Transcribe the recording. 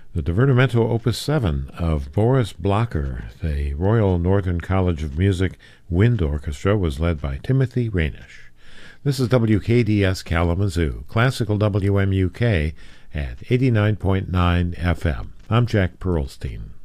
The Divertimento Opus 7 of Boris Blocher, the Royal Northern College of Music Wind Orchestra, was led by Timothy Rainish. This is WKDS Kalamazoo, Classical WMUK at 89.9 FM. I'm Jack Pearlstein.